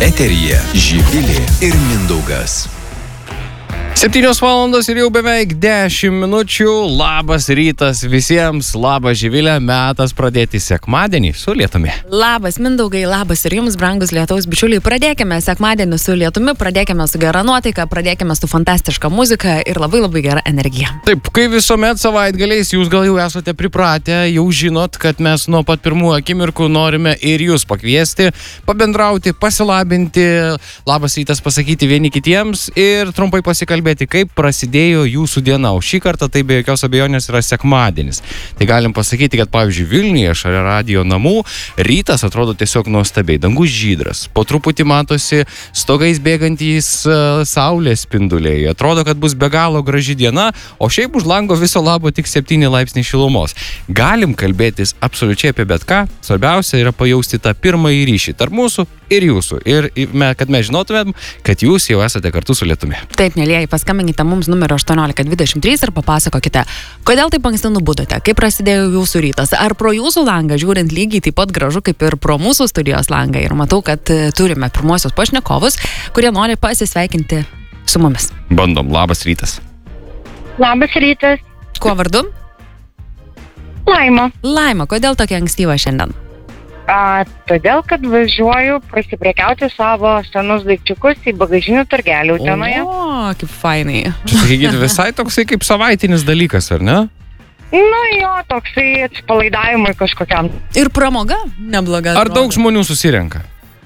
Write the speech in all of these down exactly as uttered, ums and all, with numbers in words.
Eteryje Živilė ir Mindaugas. Septynios valandos ir jau beveik dešimt minučių. Labas rytas visiems, labas Živilė, metas pradėti sekmadienį su lietumi. Labas Mindaugai, labas ir jums, brangus lietaus bičiuliai. Pradėkime sekmadienį su lietumi, pradėkime su gera nuotaika, pradėkime su fantastiška muzika ir labai labai gera energija. Taip, kai visuomet savaitgaliais jūs gal jau esate pripratę, jau žinot, kad mes nuo pat pirmų akimirkų norime ir jūs pakviesti, pabendrauti, pasilabinti, labas rytas pasakyti vieni kitiems ir trumpai pasikalbėti, kaip prasidėjo jūsų diena. O šį kartą tai be jokios abejonės yra sekmadienis. Tai galim pasakyti, kad pavyzdžiui Vilniuje šalia radijo namų rytas atrodo tiesiog nuostabiai. Dangus žydras, po truputį matosi stogais bėgantys uh, saulės spinduliai. Atrodo, kad bus be galo graži diena, o šiaip už lango viso labo tik septyni laipsniai šilumos. Galim kalbėtis absoliučiai apie bet ką. Svarbiausia yra pajausti tą pirmąjį ryšį tarp mūsų ir jūsų. Ir kad mes žinotumėm, kad jūs jau esate kartu su lietumi. Taip, mielieji, paskambinkite mums numeriu aštuoniolika dvidešimt trys ir papasakokite, kodėl taip anksti nubudote, kaip prasidėjo jūsų rytas. Ar pro jūsų langą žiūrint lygiai taip pat gražu kaip ir pro mūsų studijos langą. Ir matau, kad turime pirmuosius pašnekovus, kurie nori pasisveikinti su mumis. Bandom, labas rytas. Labas rytas. Kuo vardu? Laima. Laima, kodėl tokia ankstyva šiandien? A, todėl, kad važiuoju prasiprekiauti savo senus daikčiukus į bagažinių turgelį Utenoje. O, kaip fainai. Čia sakykit, visai toksai kaip savaitinis dalykas, ar ne? Nu jo, toksai atsipalaidavimui kažkokiam. Ir pramoga nebloga. Ar daug žmonių susirenka?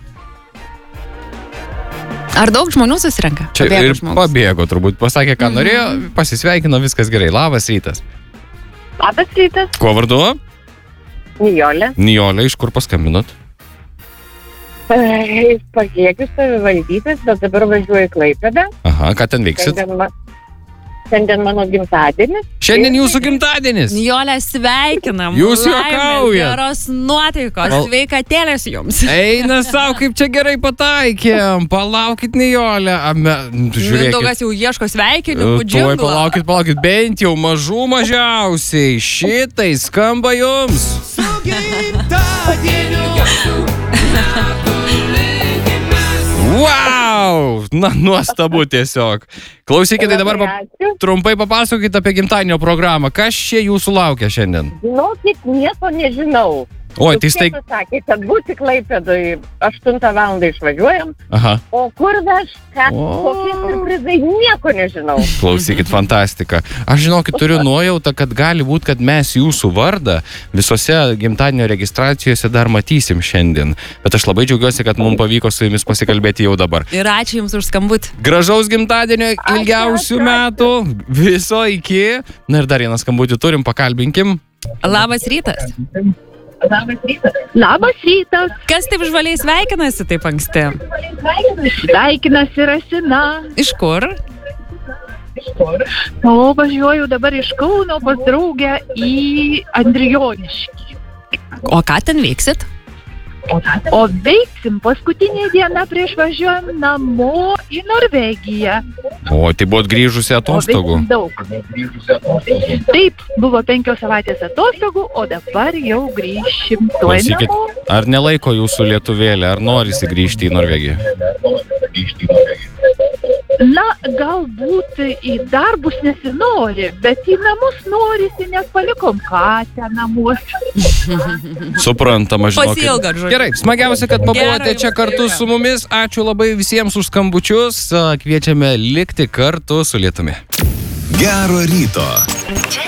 Ar daug žmonių susirenka? Čia Pabėgo ir žmogus. pabėgo, turbūt pasakė, ką Mhm. norėjo, pasisveikino, viskas gerai. Labas rytas. Labas rytas. Kuo vardu? Nijolė. Nijolė, iš kur paskambinot? Pagėgių savivaldybės, bet dabar važiuoju į Klaipėdą. Aha, ką ten veiksit? Šiandien, ma... Šiandien mano gimtadienis. Šiandien jūsų gimtadienis. Nijolė, sveikinam. Jūs Laimės, juokaujat. geros nuotaikos, Val- sveikatėlės jums. Eina savo, kaip čia gerai pataikėm. Palaukit, Nijolė. Ame, žiūrėkit. Mindaugas jau ieško sveikinimų, Tuoj, džinglo. palaukit, palaukit. Bent jau mažų mažiausiai. Šitai skamba jums. Wow! Na, nuostabu tiesiog. Klausykit, tai dabar pa- Ačiū. trumpai papasakokit apie gimtadienio programą. Kas čia jūsų laukia šiandien? Žinokit, nieko nežinau. Oi, tai stai... Tėtis sakė, kad būti Klaipėdoj aštuntą valandą išvažiuojam, Aha. o kur veš, ką, O. kokie surprizai, nieko nežinau. Klausykit, fantastika. Aš žinokit, turiu nuojautą, kad gali būti, kad mes jūsų vardą visose gimtadienio registracijose dar matysim šiandien. Bet aš labai džiaugiuosi, kad mums pavyko su jumis pasikalbėti jau dabar. Ir ačiū jums už skambutį. Gražaus gimtadienio, ilgiausių ačiū. metų, viso iki. Na ir dar vieną skambutį turim, pakalbinkim. Labas rytas. Labas rytas. Labas rytas. Kas taip žvaliai sveikinasi taip anksti? Sveikinasi Rasina. Iš kur? O važiuoju dabar iš Kauno pas draugę į Andrijoniškį. O ką ten veiksit? O veiksim paskutinė diena prieš važiuojam namo į Norvegiją. O, tai buvot grįžusi atostogų. O veiksim daug. Taip, buvo penkios savaitės atostogų, o dabar jau grįšim tuoj Klausykit, namo. ar nelaiko jūsų lietuvėlė, ar norisi grįžti į Norvegiją? Na, galbūt į darbus nesinori, bet į namus norisi, nes palikom katę namuose. Suprantama, žinokit. Pasiilgot, žodžiu. Gerai, smagiausia, kad pabuvote Gero čia jums kartu ryto. su mumis. Ačiū labai visiems už skambučius. Kviečiame likti kartu su lietumi. Gero ryto. Čia